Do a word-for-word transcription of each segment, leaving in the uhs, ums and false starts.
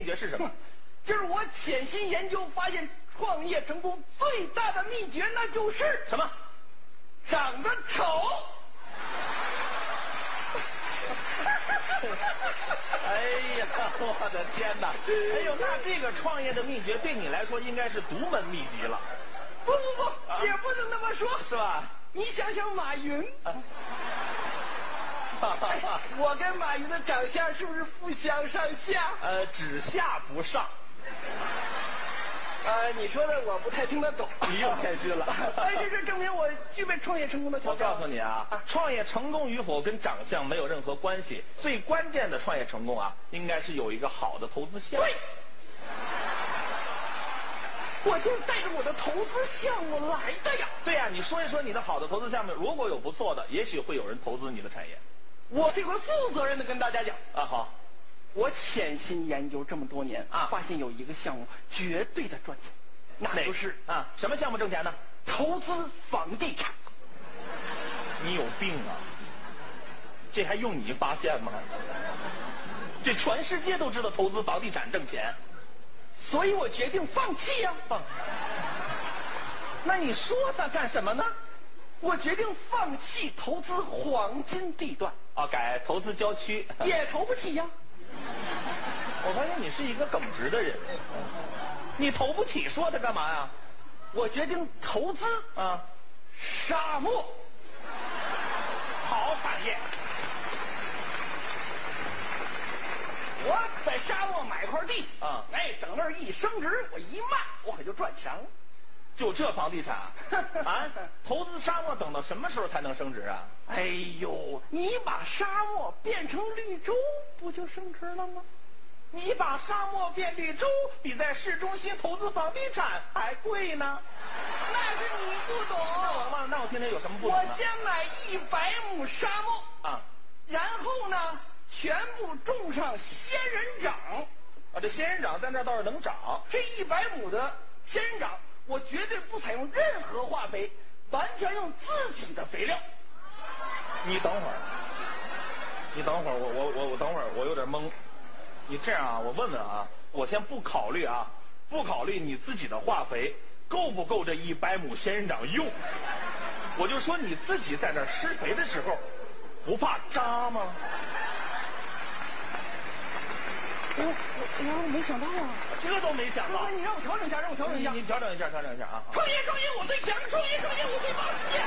秘诀是什么？ 就是我潜心研究发现，创业成功最大的秘诀那就是什么？ 长得丑。 哎呀，我的天哪！哎呦，那这个创业的秘诀对你来说应该是独门秘籍了。 不不不，啊、也不能那么说， 是吧？ 你想想马云。 啊哎、我跟马云的长相是不是不相上下？ 呃，只下不上。 呃，你说的我不太听得懂。 你又谦虚了。 但是这证明我具备创业成功的条件。 我告诉你啊，啊创业成功与否跟长相没有任何关系，最关键的创业成功啊，应该是有一个好的投资项目。 对。我就是带着我的投资项目来的呀。 对呀、啊，你说一说你的好的投资项目，如果有不错的，也许会有人投资你的产业。 我这回负责任的跟大家讲啊，好， 我潜心研究这么多年啊，发现有一个项目绝对的赚钱，那就是啊，什么项目挣钱呢？ 投资房地产。 你有病啊！这还用你发现吗？这全世界都知道投资房地产挣钱， 所以我决定放弃呀、啊。 放？那你说它干什么呢？ 我决定放弃投资黄金地段。 啊，改投资郊区。 也投不起呀。 我发现你是一个耿直的人，你投不起，说它干嘛呀？ 我决定投资啊， 沙漠。 好产业。 我在沙漠买块地啊， 哎，等那儿一升值，我一卖，我可就赚钱了。 就这房地产啊，投资沙漠等到什么时候才能升值啊？ 哎呦，你把沙漠变成绿洲，不就升值了吗？ 你把沙漠变绿洲，比在市中心投资房地产还贵呢。 那是你不懂。 那我那我听听有什么不懂呢？ 我先买一百亩沙漠啊， 然后呢，全部种上仙人掌。 啊，这仙人掌在那倒是能长。 这一百亩的仙人掌，我绝对不采用任何化肥，完全用自己的肥料。 你等会儿，你等会儿，我我我我等会儿，我有点懵。你这样啊，我问问啊，我先不考虑啊，不考虑你自己的化肥够不够这一百亩仙人掌用，我就说你自己在那施肥的时候，不怕扎吗？ 我我我没想到啊， 这都没想到。 你让我调整一下，让我调整一下。 你调整一下，调整一下啊！ 创业创业我最强，创业创业我最棒！耶！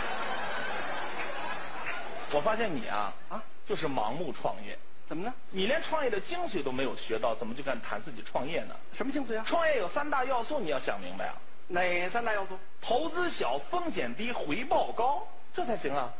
我发现你啊啊，就是盲目创业。 怎么呢？ 你连创业的精髓都没有学到，怎么就敢谈自己创业呢？ 什么精髓啊？ 创业有三大要素，你要想明白啊。 哪三大要素？ 投资小，风险低，回报高，这才行啊。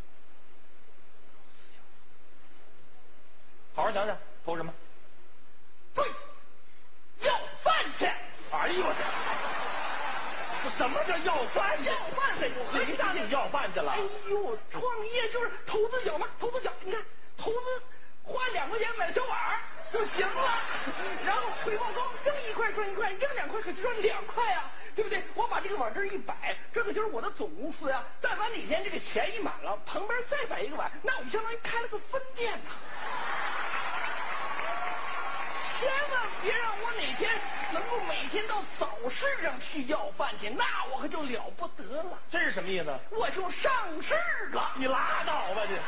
好好想想，投什么？ 对，要饭去！ 哎呦我天！什么叫要饭去？ 要饭去！ 谁让你要饭去了？ 哎呦，创业就是投资小嘛，投资小，你看投资花两块钱买小碗就行了，然后回报高，扔一块赚一块，扔两块可就赚两块啊，对不对？我把这个往这儿一摆，这可就是我的总公司呀。但凡哪天这个钱一满了，旁边再摆一个碗，那我就相当于开了个分店呐。千万别让我哪天能够每天到早市上去要饭去，那我可就了不得了。 这是什么意思？ 我就上市了。 你拉倒吧你！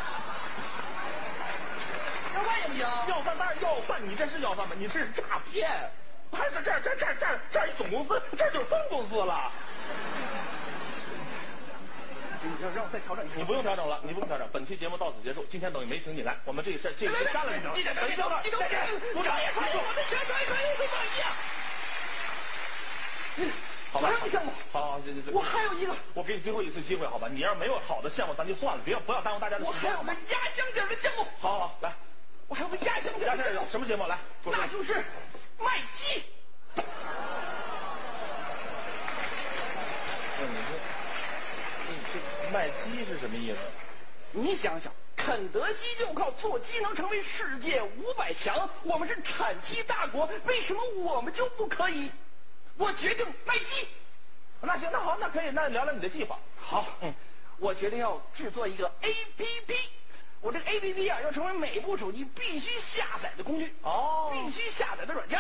要饭也不行。 要饭当然要饭，你这是要饭吗？你这是诈骗！还是这儿这儿这儿这儿这儿一总公司，这就是分公司了。 你要让我再调整一下。 你不用调整了，你不用调整。本期节目到此结束，今天等于没请你来，我们这事这事干了就行。 你等等，你等等，你等等，不创业创业，我们全创业创业会创业。 好吧， 还有项目。 好好，行行行。 我还有一个， 我给你最后一次机会，好吧？你要没有好的项目，咱就算了，别不要耽误大家的时间。 我还有个压箱底的项目。 好好来， 我还有个压箱底的项目。 什么节目？来，说说。 那就是卖鸡。 那你说，这卖鸡是什么意思？ 你想想，肯德基就靠做鸡能成为世界五百强，我们是产鸡大国，为什么我们就不可以？我决定卖鸡。 那行，那好，那可以，那聊聊你的计划。 好，嗯，我决定要制作一个 A P P， 我这个 A P P 啊，要成为每部手机必须下载的工具， 哦必须下载的软件。